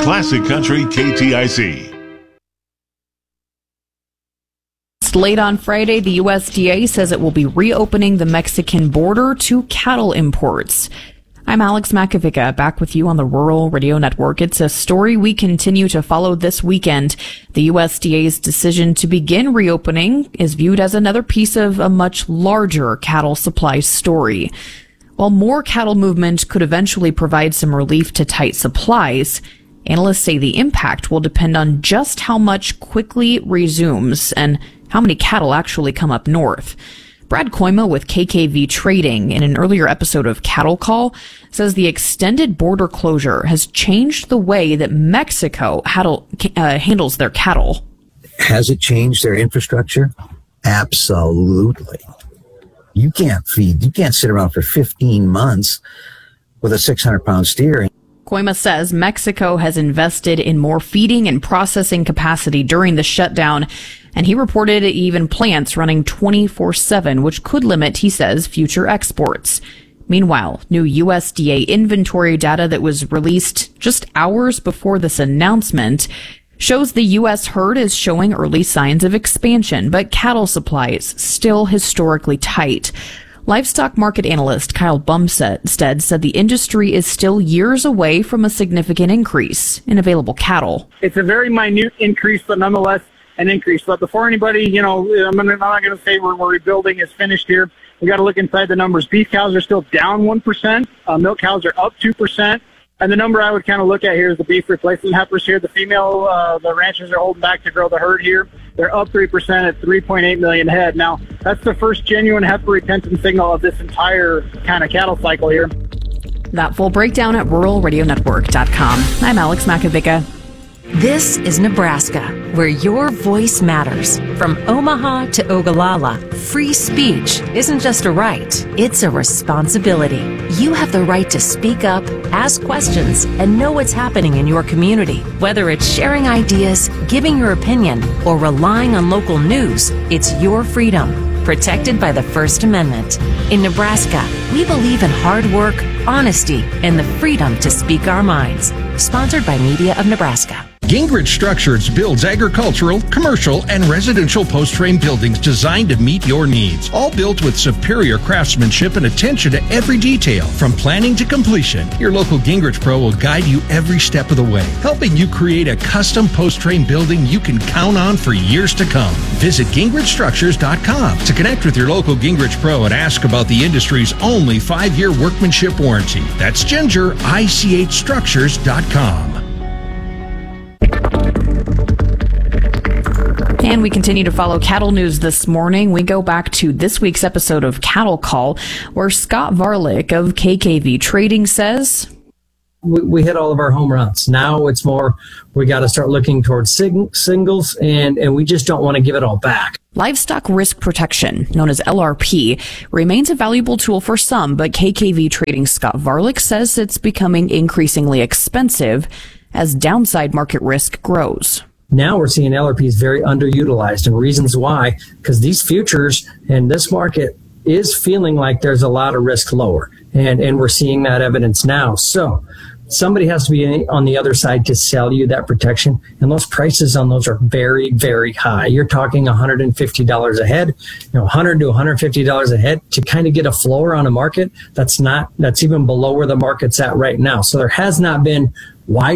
Classic Country KTIC. Late on Friday, the USDA says it will be reopening the Mexican border to cattle imports. I'm Alex Makovica, back with you on the Rural Radio Network. It's a story we continue to follow this weekend. The USDA's decision to begin reopening is viewed as another piece of a much larger cattle supply story. While more cattle movement could eventually provide some relief to tight supplies, analysts say the impact will depend on just how much quickly resumes and how many cattle actually come up north. Brad Koima with KKV Trading, in an earlier episode of Cattle Call, says the extended border closure has changed the way that Mexico handles their cattle. Has it changed their infrastructure? Absolutely. You can't sit around for 15 months with a 600-pound steer. Koima says Mexico has invested in more feeding and processing capacity during the shutdown, and he reported even plants running 24/7, which could limit, he says, future exports. Meanwhile, new USDA inventory data that was released just hours before this announcement shows the U.S. herd is showing early signs of expansion, but cattle supplies still historically tight. Livestock market analyst Kyle Bumstead said the industry is still years away from a significant increase in available cattle. It's a very minute increase, but nonetheless an increase. But before anybody, I'm not going to say we're rebuilding is finished here. We got to look inside the numbers. Beef cows are still down 1%. Milk cows are up 2%. And the number I would kind of look at here is the beef replacement heifers here. The female, the ranchers are holding back to grow the herd here. They're up 3% at 3.8 million head. Now, that's the first genuine heifer retention signal of this entire kind of cattle cycle here. That full breakdown at ruralradionetwork.com. I'm Alex Makovica. This is Nebraska, where your voice matters. From Omaha to Ogallala, free speech isn't just a right, it's a responsibility. You have the right to speak up, ask questions, and know what's happening in your community. Whether it's sharing ideas, giving your opinion, or relying on local news, it's your freedom, protected by the First Amendment. In Nebraska, we believe in hard work, honesty, and the freedom to speak our minds. Sponsored by Media of Nebraska. Gingrich Structures builds agricultural, commercial, and residential post-frame buildings designed to meet your needs. All built with superior craftsmanship and attention to every detail. From planning to completion, your local Gingrich Pro will guide you every step of the way, helping you create a custom post-frame building you can count on for years to come. Visit GingrichStructures.com to connect with your local Gingrich Pro and ask about the industry's only 5-year workmanship warranty. That's GingerICHStructures.com. And we continue to follow cattle news this morning. We go back to this week's episode of Cattle Call, where Scott Varlick of KKV Trading says, we hit all of our home runs. Now it's more, we got to start looking towards singles, and we just don't want to give it all back. Livestock risk protection, known as LRP, remains a valuable tool for some, but KKV Trading Scott Varlick says it's becoming increasingly expensive as downside market risk grows. Now we're seeing LRPs very underutilized, and reasons why, because these futures and this market is feeling like there's a lot of risk lower, and we're seeing that evidence now. So somebody has to be on the other side to sell you that protection, and those prices on those are very, very high. You're talking $150 a head, $100 to $150 a head to kind of get a floor on a market that's even below where the market's at right now. So there has not been wide